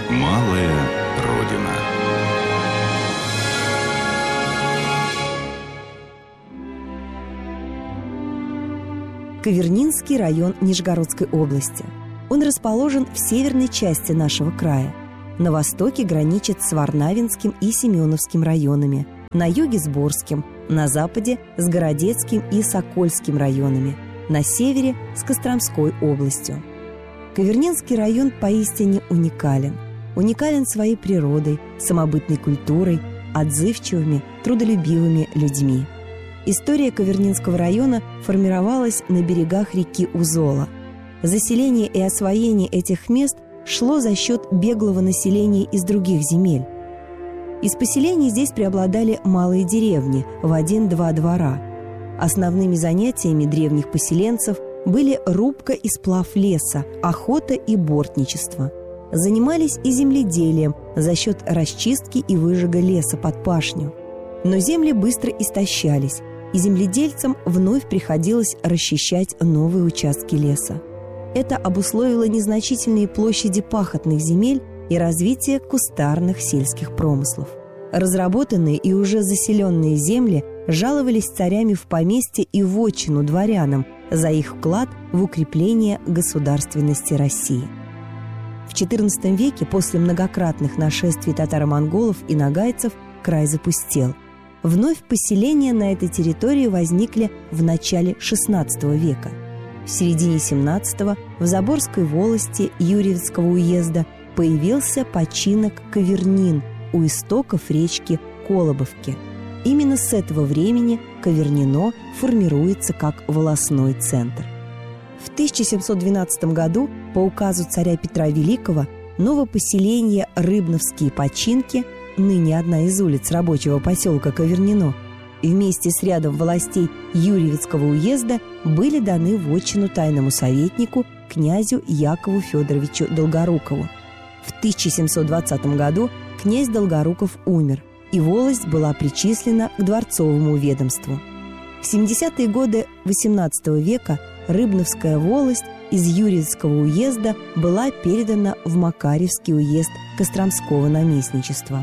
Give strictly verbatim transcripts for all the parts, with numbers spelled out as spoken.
Малая Родина. Ковернинский район Нижегородской области. Он расположен в северной части нашего края. На востоке граничит с Варнавинским и Семеновским районами, на юге с Борским, на западе с Городецким и Сокольским районами, на севере с Костромской областью. Ковернинский район поистине уникален. Уникален своей природой, самобытной культурой, отзывчивыми, трудолюбивыми людьми. История Ковернинского района формировалась на берегах реки Узола. Заселение и освоение этих мест шло за счет беглого населения из других земель. Из поселений здесь преобладали малые деревни в один-два двора. Основными занятиями древних поселенцев были рубка и сплав леса, охота и бортничество. Занимались и земледелием за счет расчистки и выжига леса под пашню. Но земли быстро истощались, и земледельцам вновь приходилось расчищать новые участки леса. Это обусловило незначительные площади пахотных земель и развитие кустарных сельских промыслов. Разработанные и уже заселенные земли жаловались царями в поместье и вотчину дворянам за их вклад в укрепление государственности России. В четырнадцатом веке, после многократных нашествий татаро-монголов и нагайцев, край запустел. Вновь поселения на этой территории возникли в начале шестнадцатого века. В середине семнадцатого в Заборской волости Юрьевского уезда появился починок Ковернин у истоков речки Колобовки. Именно с этого времени Ковернино формируется как волостной центр. В тысяча семьсот двенадцатом году по указу царя Петра Великого новопоселение Рыбновские починки, ныне одна из улиц рабочего поселка Ковернино, вместе с рядом властей Юрьевского уезда были даны в вотчину тайному советнику князю Якову Федоровичу Долгорукову. В тысяча семьсот двадцатом году князь Долгоруков умер, и волость была причислена к дворцовому ведомству. В семидесятые годы восемнадцатого века Рыбновская волость из Юрьевского уезда была передана в Макарьевский уезд Костромского наместничества.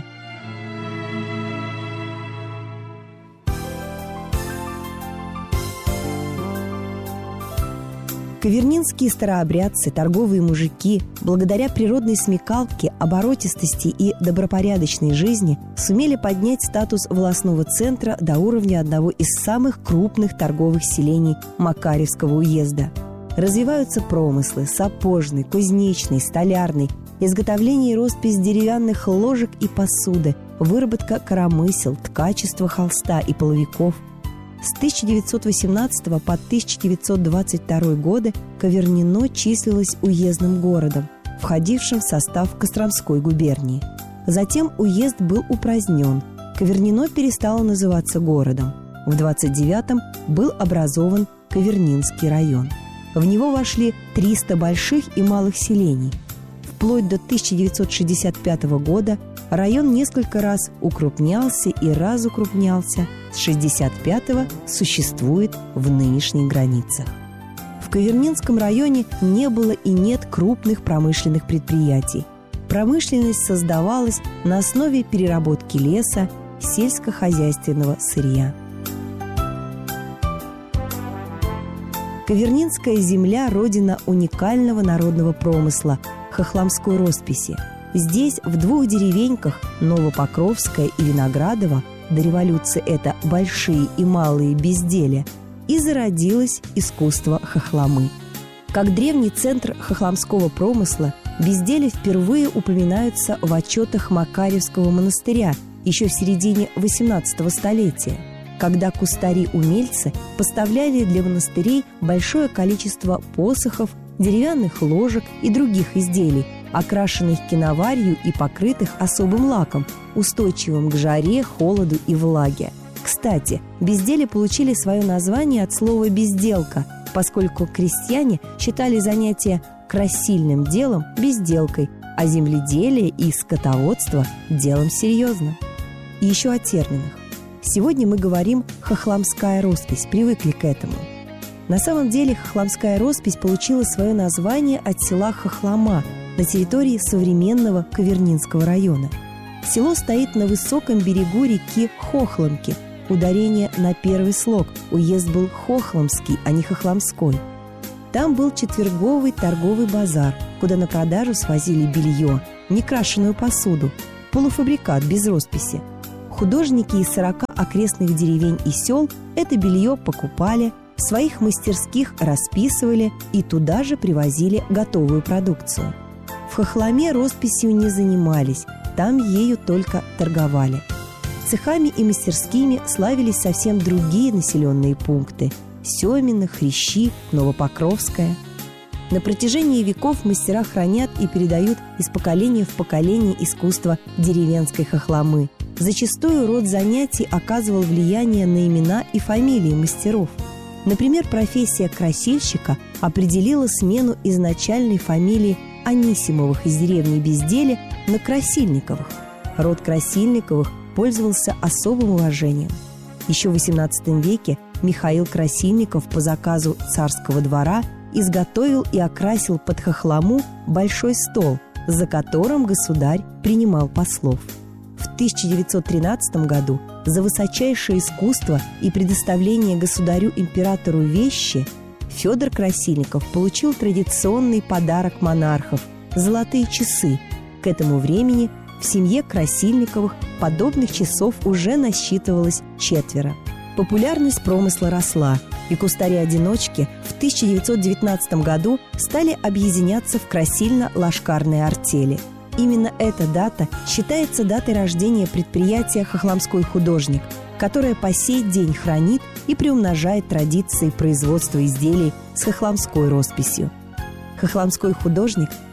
Ковернинские старообрядцы, торговые мужики, благодаря природной смекалке, оборотистости и добропорядочной жизни сумели поднять статус волостного центра до уровня одного из самых крупных торговых селений Макарьевского уезда. Развиваются промыслы – сапожный, кузнечный, столярный, изготовление и роспись деревянных ложек и посуды, выработка коромысел, ткачество холста и половиков. С тысяча девятьсот восемнадцатого по тысяча девятьсот двадцать второй годы Ковернино числилось уездным городом, входившим в состав Костромской губернии. Затем уезд был упразднен, Ковернино перестало называться городом. В двадцать девятом был образован Ковернинский район. В него вошли триста больших и малых селений. Вплоть до тысяча девятьсот шестьдесят пятого года район несколько раз укрупнялся и разукрупнялся. С шестьдесят пятого существует в нынешних границах. В Ковернинском районе не было и нет крупных промышленных предприятий. Промышленность создавалась на основе переработки леса, сельскохозяйственного сырья. Ковернинская земля – родина уникального народного промысла – хохломской росписи. Здесь, в двух деревеньках, Новопокровская и Виноградово, до революции это большие и малые безделия, и зародилось искусство хохломы. Как древний центр хохломского промысла, безделия впервые упоминаются в отчетах Макарьевского монастыря еще в середине восемнадцатого столетия, когда кустари-умельцы поставляли для монастырей большое количество посохов, деревянных ложек и других изделий, окрашенных киноварью и покрытых особым лаком, устойчивым к жаре, холоду и влаге. Кстати, безделия получили свое название от слова «безделка», поскольку крестьяне считали занятие красильным делом безделкой, а земледелие и скотоводство – делом серьезным. И еще о терминах. Сегодня мы говорим «хохломская роспись», привыкли к этому. На самом деле хохломская роспись получила свое название от села Хохлома, на территории современного Кавернинского района. Село стоит на высоком берегу реки Хохломки. Ударение на первый слог. Уезд был Хохломский, а не Хохломской. Там был четверговый торговый базар, куда на продажу свозили белье, некрашенную посуду, полуфабрикат без росписи. Художники из сорока окрестных деревень и сел это белье покупали, в своих мастерских расписывали и туда же привозили готовую продукцию. В Хохломе росписью не занимались, там ею только торговали. Цехами и мастерскими славились совсем другие населенные пункты – Семино, Хрящи, Новопокровская. На протяжении веков мастера хранят и передают из поколения в поколение искусство деревенской хохломы. Зачастую род занятий оказывал влияние на имена и фамилии мастеров. Например, профессия красильщика определила смену изначальной фамилии Анисимовых из деревни Бездели на Красильниковых. Род Красильниковых пользовался особым уважением. Еще в восемнадцатом веке Михаил Красильников по заказу царского двора изготовил и окрасил под хохлому большой стол, за которым государь принимал послов. В тысяча девятьсот тринадцатом году за высочайшее искусство и предоставление государю-императору вещи Федор Красильников получил традиционный подарок монархов – золотые часы. К этому времени в семье Красильниковых подобных часов уже насчитывалось четверо. Популярность промысла росла, и кустари-одиночки в тысяча девятьсот девятнадцатом году стали объединяться в красильно-ложкарные артели. Именно эта дата считается датой рождения предприятия «Хохломской художник», которое по сей день хранит и приумножает традиции производства изделий с хохломской росписью. Хохломской художник